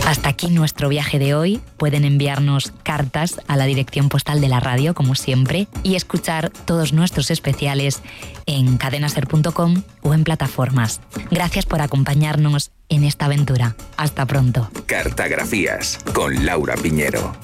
Hasta aquí nuestro viaje de hoy. Pueden enviarnos cartas a la dirección postal de la radio, como siempre, y escuchar todos nuestros especiales en cadenaser.com o en plataformas. Gracias por acompañarnos en esta aventura. Hasta pronto. Cartagrafías con Laura Piñero.